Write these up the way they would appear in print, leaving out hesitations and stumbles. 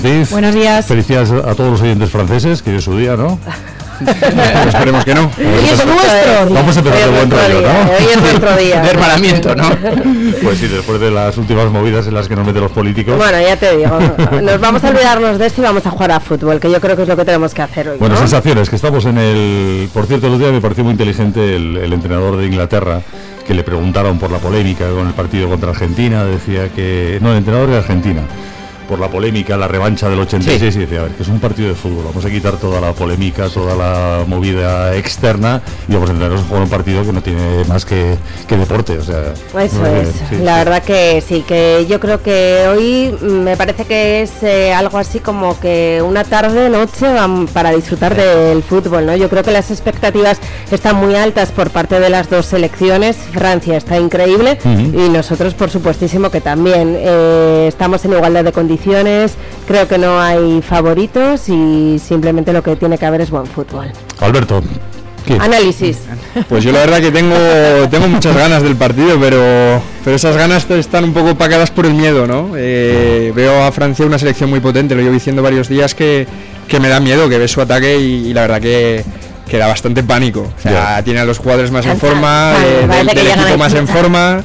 Buenos días. Felicidades a todos los oyentes franceses, que es su día, ¿no? Esperemos que no. Hoy es nuestro. Vamos a empezar de buen rollo, ¿no? Hoy es nuestro día. De hermanamiento, ¿no? Pues sí, después de las últimas movidas en las que nos meten los políticos. Bueno, ya te digo, nos vamos a olvidarnos de esto y vamos a jugar a fútbol, que yo creo que es lo que tenemos que hacer hoy. Bueno, ¿no? sensaciones, que estamos en el... Por cierto, el otro día me pareció muy inteligente el entrenador de Inglaterra, que le preguntaron por la polémica con el partido contra Argentina, decía que... No, el entrenador de Argentina, por la polémica, la revancha del 86, sí. Y decía, a ver, que es un partido de fútbol, vamos a quitar toda la polémica, toda la movida externa y vamos a intentar jugar un partido que no tiene más que deporte, o sea... Eso no es, sí, la sí. verdad que sí, que yo creo que hoy me parece que es algo así como que una tarde-noche para disfrutar del fútbol, ¿no? Yo creo que las expectativas están muy altas por parte de las dos selecciones. Francia está increíble y nosotros por supuestísimo que también estamos en igualdad de condiciones. Creo que no hay favoritos y simplemente lo que tiene que haber es buen fútbol. Alberto, ¿qué? Análisis. Pues yo la verdad que tengo muchas ganas del partido, pero esas ganas están un poco opacadas por el miedo, ¿no? Veo a Francia una selección muy potente, lo llevo diciendo varios días que me da miedo, que ves su ataque y la verdad que da bastante pánico. O sea, tiene a los jugadores más en forma, del equipo más en forma.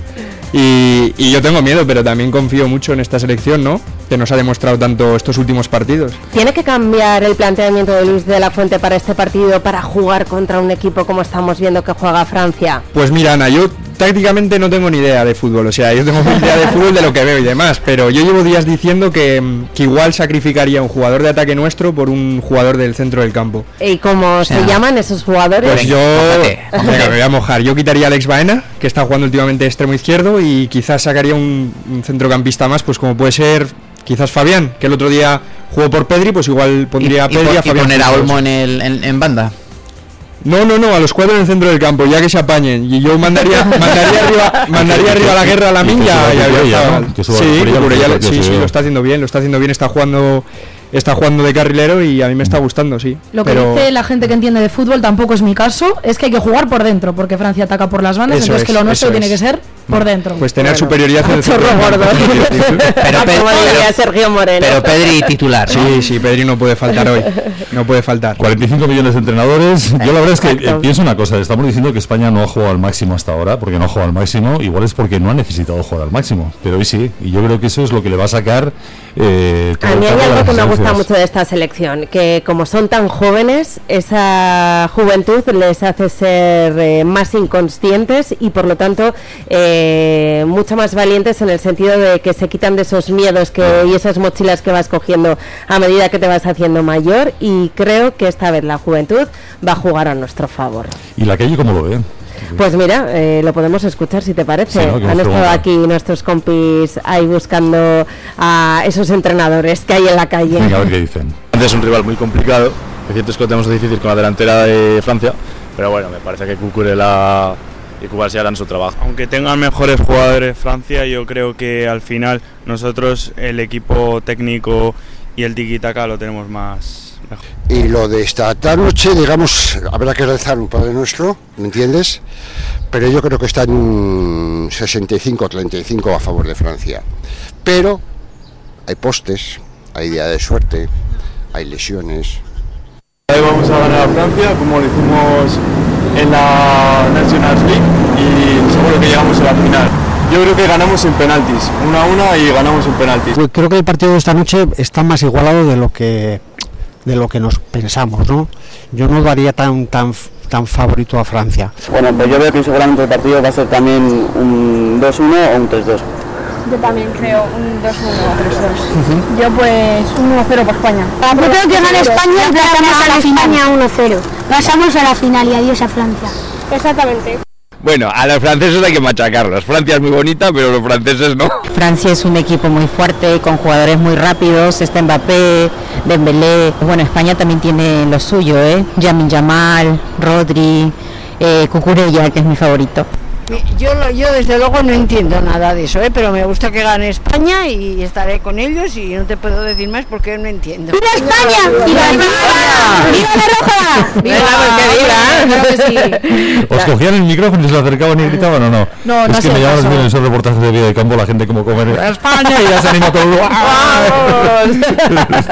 Y yo tengo miedo, pero también confío mucho en esta selección, ¿no? Que nos ha demostrado tanto estos últimos partidos. ¿Tiene que cambiar el planteamiento de Luis de la Fuente para este partido, para jugar contra un equipo como estamos viendo que juega Francia? Pues mira, Ana, yo tácticamente no tengo ni idea de fútbol, o sea, yo tengo ni idea de fútbol de lo que veo y demás, pero yo llevo días diciendo que igual sacrificaría un jugador de ataque nuestro por un jugador del centro del campo. ¿Y cómo se llaman esos jugadores? Pues yo, venga, me voy a mojar, yo quitaría a Alex Baena, que está jugando últimamente extremo izquierdo, y quizás sacaría un centrocampista más, pues como puede ser quizás Fabián, que el otro día jugó por Pedri, pues igual pondría a Pedri y a Fabián. ¿Y poner a Olmo en banda? No, a los cuatro en el centro del campo, ya que se apañen. Y yo mandaría arriba la guerra a la Minya y a Villarreal. Sí, lo está haciendo bien, está jugando de carrilero y a mí me está gustando, sí. Lo que dice la gente que entiende de fútbol, tampoco es mi caso, es que hay que jugar por dentro, porque Francia ataca por las bandas, entonces que lo nuestro tiene que ser por dentro. Pues tener superioridad en el centro. Pero Pedri titular, ¿no? Sí, Pedri no puede faltar hoy. No puede faltar. 45 millones de entrenadores. Yo la verdad es que pienso una cosa, estamos diciendo que España no ha jugado al máximo hasta ahora, porque no ha jugado al máximo, igual es porque no ha necesitado jugar al máximo, pero hoy sí, y yo creo que eso es lo que le va a sacar a mí hay algo que me gusta mucho de esta selección, que como son tan jóvenes, esa juventud les hace ser más inconscientes y por lo tanto mucho más valientes, en el sentido de que se quitan de esos miedos y esas mochilas que vas cogiendo a medida que te vas haciendo mayor, y creo que esta vez la juventud va a jugar a nuestro favor. ¿Y la calle cómo lo ve? Pues mira, lo podemos escuchar si te parece. Sí, ¿no? Han estado aquí nuestros compis ahí buscando a esos entrenadores que hay en la calle. Venga, a ver qué dicen. Es un rival muy complicado, es cierto es que lo tenemos difícil con la delantera de Francia, pero bueno, me parece que Cucurella y Cubarsí harán su trabajo. Aunque tengan mejores jugadores Francia, yo creo que al final nosotros, el equipo técnico y el tiki-taka lo tenemos más mejor. Y lo de esta noche, digamos, habrá que rezar un Padre Nuestro, ¿me entiendes? Pero yo creo que está en 65-35 a favor de Francia. Pero hay postes, hay día de suerte, hay lesiones. Hoy vamos a ganar a Francia, como lo hicimos en la National League, y seguro que llegamos a la final. Yo creo que ganamos en penaltis, 1-1 y ganamos en penaltis. Pues creo que el partido de esta noche está más igualado de lo que nos pensamos, ¿no? Yo no daría tan favorito a Francia. Bueno, pues yo veo que seguramente el partido va a ser también un 2-1 o un 3-2. Yo también creo un 2-1 o 3-2. Yo pues 1-0 por España. Yo creo que gana España y pasamos a la final 1-0. Pasamos a la final y adiós a Francia. Exactamente. Bueno, a los franceses hay que machacarlos. Francia es muy bonita, pero los franceses no. Francia es un equipo muy fuerte, con jugadores muy rápidos, está Mbappé, Dembélé. Bueno, España también tiene lo suyo, Lamine Yamal, Rodri, Cucurella, que es mi favorito. Yo desde luego no entiendo nada de eso, pero me gusta que gane España y estaré con ellos, y no te puedo decir más porque no entiendo. ¡Viva España! ¡Viva España! ¡Viva la Roja! ¡Viva! Sí. ¿Os cogían el micrófono y se lo acercaban y gritaban o no? No, es que me llaman en esos reportajes de vida de campo la gente como comer España y ya se anima todo. ¡Vamos!